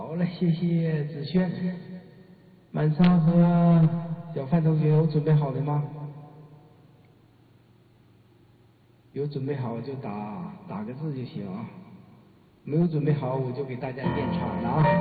好嘞，谢谢子轩。满桑和小范同学有准备好了吗？有准备好就打个字就行啊，没有准备好我就给大家练场了啊。